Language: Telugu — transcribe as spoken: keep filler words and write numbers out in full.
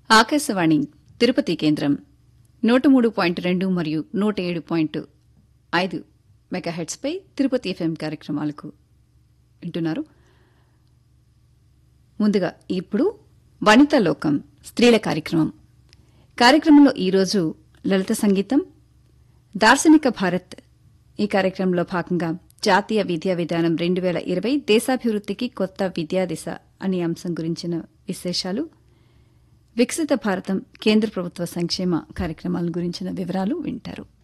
ఆకాశవాణి తిరుపతి కేంద్రం నూట మూడు పాయింట్ రెండు మరియు నూట ఏడు పాయింట్ ఐదు మెగాహెట్స్పై తిరుపతి ఎఫ్ఎం కార్యక్రమాలకు వింటున్నారు. ముందుగా ఇప్పుడు వనితా లోకం స్త్రీల కార్యక్రమం. కార్యక్రమంలో ఈరోజు లలిత సంగీతం, దార్శనిక భారత్. ఈ కార్యక్రమంలో భాగంగా జాతీయ విద్యా విధానం రెండు వేల ఇరవై దేశాభివృద్దికి కొత్త విద్యా దిశ అనే అంశం గురించిన విశేషాలు, వికసిత భారతం కేంద్ర ప్రభుత్వ సంక్షేమ కార్యక్రమాల గురించిన వివరాలు వింటారు.